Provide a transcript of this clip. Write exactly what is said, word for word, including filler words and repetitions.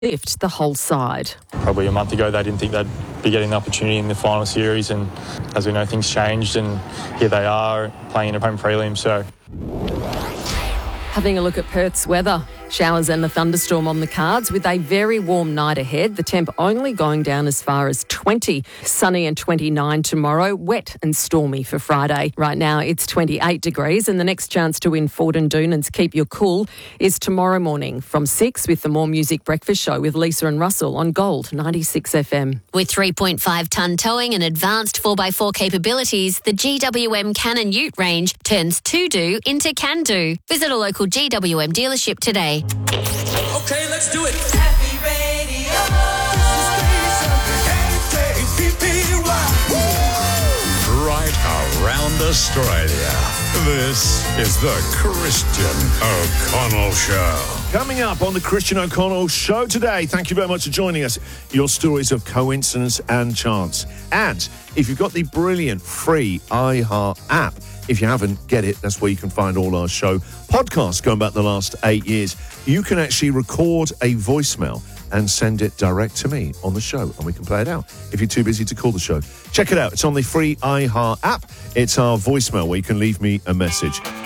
lift the whole side. Probably a month ago, they didn't think they'd be getting the opportunity in the final series, and as we know, things changed, and here they are playing in a home prelim. So, having a look at Perth's weather. Showers and a thunderstorm on the cards with a very warm night ahead. The temp only going down as far as twenty. Sunny and twenty-nine tomorrow. Wet and stormy for Friday. Right now it's twenty-eight degrees, and the next chance to win Ford and Doonan's Keep Your Cool is tomorrow morning from six with the More Music Breakfast Show with Lisa and Russell on Gold ninety-six F M. With three point five tonne towing and advanced four by four capabilities, the G W M Cannon Ute range turns to-do into can-do. Visit a local G W M dealership today. Okay, let's do it. Happy Radio. Right around Australia. This is the Christian O'Connell Show. Coming up on the Christian O'Connell Show today, thank you very much for joining us, your stories of coincidence and chance. And if you've got the brilliant free iHeart app, if you haven't, get it. That's where you can find all our show podcasts going back the last eight years. You can actually record a voicemail and send it direct to me on the show, and we can play it out if you're too busy to call the show. Check it out. It's on the free iHeart app. It's our voicemail where you can leave me a message.